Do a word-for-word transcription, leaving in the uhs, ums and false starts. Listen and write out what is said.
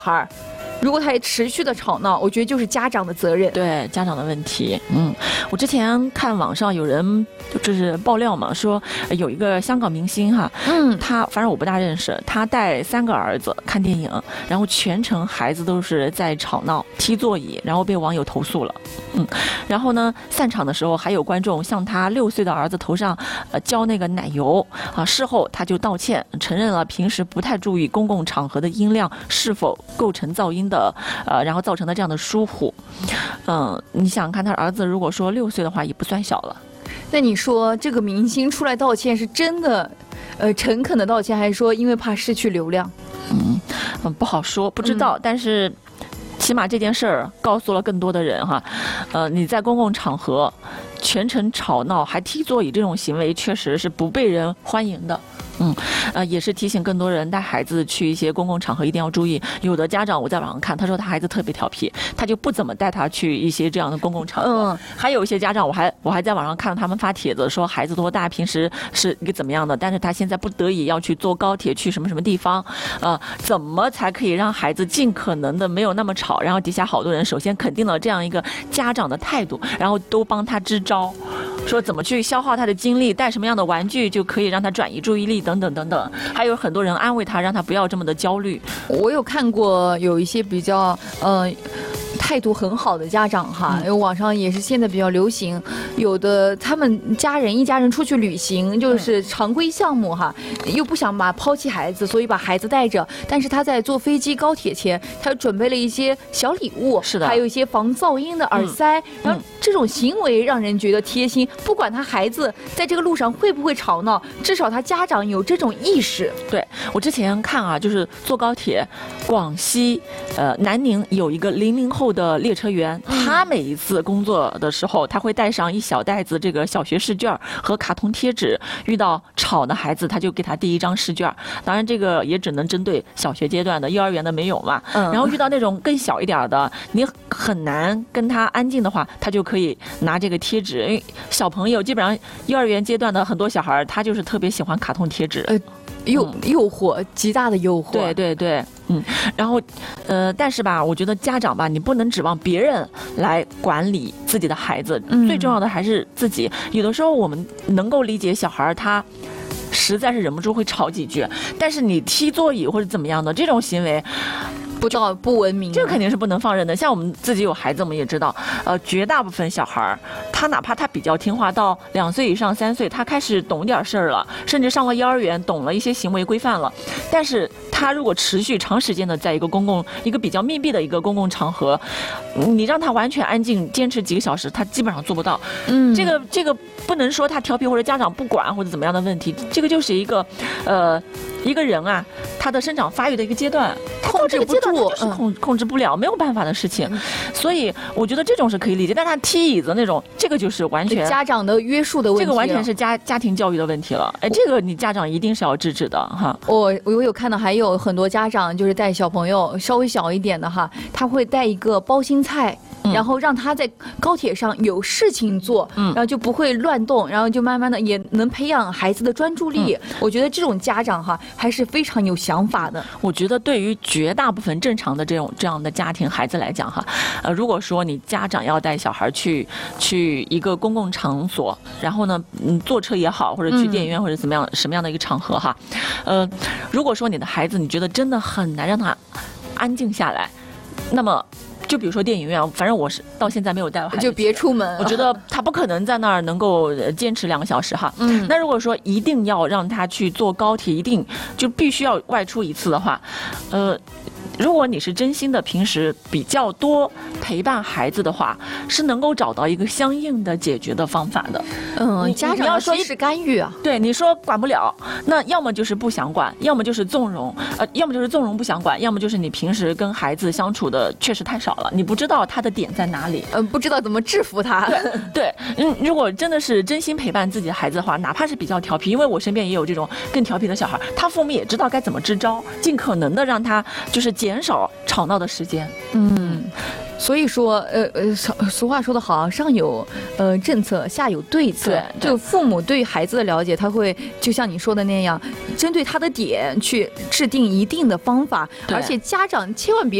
孩儿。如果他还持续的吵闹，我觉得就是家长的责任， 对家长的问题。嗯，我之前看网上有人就是爆料嘛，说有一个香港明星哈， 嗯， 他反正我不大认识，他带三个儿子看电影，然后全程孩子都是在吵闹、踢座椅，然后被网友投诉了。嗯，然后呢，散场的时候还有观众向他六岁的儿子头上呃浇那个奶油啊，事后他就道歉，承认了平时不太注意公共场合的音量是否构成噪音的，呃，然后造成的这样的疏忽。嗯，你想想看，他儿子如果说六岁的话，也不算小了。 那你说这个明星出来道歉是真的，呃，诚恳的道歉，还是说因为怕失去流量？ 嗯嗯，不好说，不知道，嗯、但是。起码这件事儿告诉了更多的人哈，呃，你在公共场合全程吵闹还踢座椅这种行为，确实是不被人欢迎的。嗯，呃，也是提醒更多人带孩子去一些公共场合一定要注意。有的家长我在网上看，他说他孩子特别调皮，他就不怎么带他去一些这样的公共场合。嗯，还有一些家长，我还我还在网上看到他们发帖子说孩子多大，平时是一个怎么样的，但是他现在不得已要去坐高铁去什么什么地方，呃，怎么才可以让孩子尽可能的没有那么吵？然后底下好多人首先肯定了这样一个家长的态度，然后都帮他支招。说怎么去消耗他的精力，带什么样的玩具就可以让他转移注意力等等等等，还有很多人安慰他，让他不要这么的焦虑。 我有看过有一些比较呃态度很好的家长哈，因为网上也是现在比较流行，有的他们家人一家人出去旅行，就是常规项目哈，又不想把抛弃孩子，所以把孩子带着，但是他在坐飞机高铁前，他准备了一些小礼物， 是的， 还有一些防噪音的耳塞，嗯、然后这种行为让人觉得贴心，不管他孩子在这个路上会不会吵闹，至少他家长有这种意识。 对，我之前看啊，就是坐高铁，广西呃南宁有一个零零后的列车员，他每一次工作的时候，他会带上一小袋子这个小学试卷和卡通贴纸，遇到吵的孩子，他就给他递一张试卷。当然，这个也只能针对小学阶段的，幼儿园的没有嘛。嗯。然后遇到那种更小一点的，你很难跟他安静的话，他就可以拿这个贴纸。因为小朋友基本上幼儿园阶段的很多小孩，他就是特别喜欢卡通贴纸。呃诱诱惑，极大的诱惑。 对对对，嗯，然后，呃，但是吧，我觉得家长吧，你不能指望别人来管理自己的孩子，嗯、最重要的还是自己。有的时候我们能够理解小孩他实在是忍不住会吵几句，但是你踢座椅或者怎么样的这种行为。 不到不文明， 这个肯定是不能放任的。像我们自己有孩子，我们也知道，呃，绝大部分小孩他哪怕他比较听话，到两岁以上、三岁，他开始懂点事儿了，甚至上了幼儿园，懂了一些行为规范了。但是他如果持续长时间的在一个公共、一个比较密闭的一个公共场合，你让他完全安静，坚持几个小时，他基本上做不到。嗯，这个这个不能说他调皮或者家长不管或者怎么样的问题，这个就是一个，呃。一个人啊，他的生长发育的一个阶段，控制不住，就是控控制不了，没有办法的事情。所以我觉得这种是可以理解，但他踢椅子那种，这个就是完全家长的约束的问题， 这个完全是家家庭教育的问题了。哎，这个你家长一定是要制止的哈。 我我有看到还有很多家长就是带小朋友稍微小一点的哈，他会带一个包心菜。然后让他在高铁上有事情做，嗯，然后就不会乱动，然后就慢慢的也能培养孩子的专注力。嗯、我觉得这种家长哈还是非常有想法的。 我觉得对于绝大部分正常的这种这样的家庭孩子来讲哈，呃，如果说你家长要带小孩去去一个公共场所，然后呢，嗯，坐车也好，或者去电影院或者怎么样、嗯、什么样的一个场合哈，呃，如果说你的孩子你觉得真的很难让他安静下来，那么。就比如说电影院，反正我是到现在没有带我孩子， 就别出门。 我觉得他不可能在那儿能够坚持两个小时哈。嗯。那如果说一定要让他去坐高铁，一定就必须要外出一次的话，呃。如果你是真心的平时比较多陪伴孩子的话，是能够找到一个相应的解决的方法的。 嗯，家长要说是干预啊， 对你说管不了，那要么就是不想管，要么就是纵容，呃，要么就是纵容不想管，要么就是你平时跟孩子相处的确实太少了，你不知道他的点在哪里， 嗯，不知道怎么制服他。 对对，嗯，如果真的是真心陪伴自己的孩子的话，哪怕是比较调皮，因为我身边也有这种更调皮的小孩，他父母也知道该怎么支招，尽可能的让他就是减少吵闹的时间。 嗯。 所以说，呃呃，俗俗话说得好，上有呃政策，下有对策。 对， 就父母对孩子的了解，他会就像你说的那样，针对他的点去制定一定的方法，而且家长千万别。